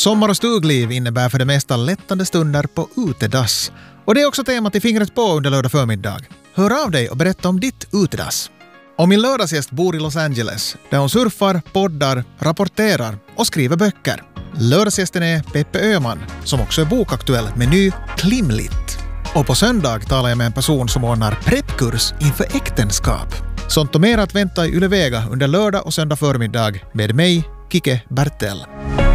Sommar- och stugliv innebär för det mesta lättande stunder på utedass. Och det är också temat i Fingret på under lördag förmiddag. Hör av dig och berätta om ditt utedass. Och min lördagsgäst bor i Los Angeles, där hon surfar, poddar, rapporterar och skriver böcker. Lördagsgästen är Peppe Öhman, som också är bokaktuell med ny Klimlit. Och på söndag talar jag med en person som ordnar preppkurs inför äktenskap. Sånt och mer att vänta i Yle Vega under lördag och söndag förmiddag med mig, Kike Bertel.